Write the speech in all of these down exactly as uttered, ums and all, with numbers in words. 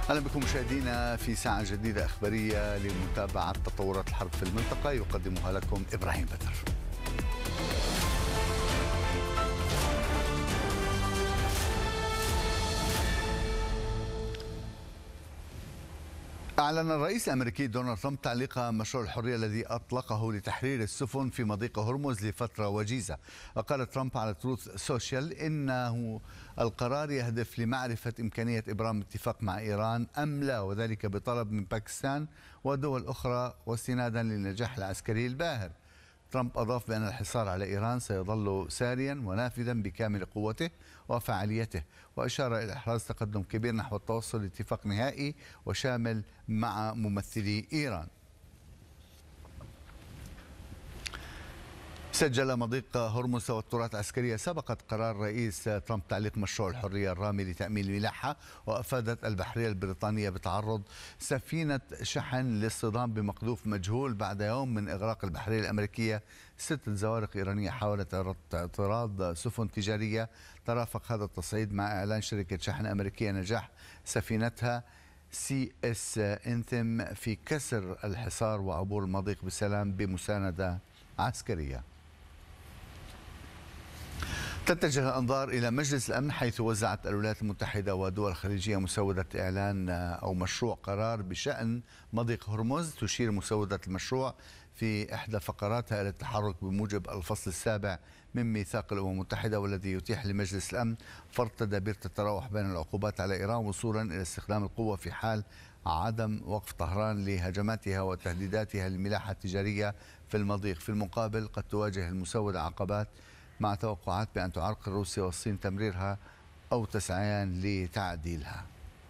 أهلا بكم مشاهدينا في ساعة جديدة إخبارية لمتابعة تطورات الحرب في المنطقة، يقدمها لكم إبراهيم بدر. أعلن الرئيس الأمريكي دونالد ترامب تعليق مشروع الحرية الذي أطلقه لتحرير السفن في مضيق هرمز لفترة وجيزة. وقال ترامب على تروث سوشيال إنه القرار يهدف لمعرفة إمكانية إبرام اتفاق مع إيران أم لا، وذلك بطلب من باكستان ودول أخرى واستنادا للنجاح العسكري الباهر. ترامب أضاف بأن الحصار على إيران سيظل ساريا ونافذا بكامل قوته وفعاليته، وأشار إلى إحراز تقدم كبير نحو التوصل لاتفاق نهائي وشامل مع ممثلي إيران. سجل مضيق هرمز توترات عسكرية سبقت قرار رئيس ترامب تعليق مشروع الحرية الرامي لتأمين الملاحة، وأفادت البحرية البريطانية بتعرض سفينة شحن لاصطدام بمقذوف مجهول بعد يوم من إغراق البحرية الأمريكية ستة زوارق إيرانية حاولت اعتراض سفن تجارية. ترافق هذا التصعيد مع إعلان شركة شحن أمريكية نجاح سفينتها سي اس انثم في كسر الحصار وعبور المضيق بسلام بمساندة عسكرية. تتجه الأنظار إلى مجلس الأمن، حيث وزعت الولايات المتحدة ودول الخليجية مسودة إعلان أو مشروع قرار بشأن مضيق هرمز. تشير مسودة المشروع في إحدى فقراتها إلى التحرك بموجب الفصل السابع من ميثاق الأمم المتحدة، والذي يتيح لمجلس الأمن فرض تدابير تتراوح بين العقوبات على إيران وصولا إلى استخدام القوة في حال عدم وقف طهران لهجماتها وتهديداتها للملاحة التجارية في المضيق. في المقابل قد تواجه المسودة عقبات مع توقعات بأن تعرقل روسيا والصين تمريرها أو تسعيان لتعديلها.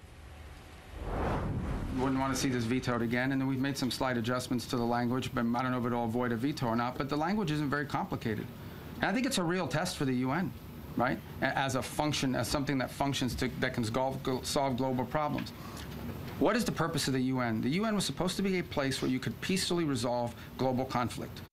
Wouldn't want to see this vetoed again, and then we've made some slight adjustments to the language, but I don't know if it'll avoid a veto or not, but the language isn't very complicated. And I think it's a real test for the U N, right? As a function, as something that functions to, that can solve global problems. What is the purpose of the U N? The U N was supposed to be a place where you could peacefully resolve global conflict.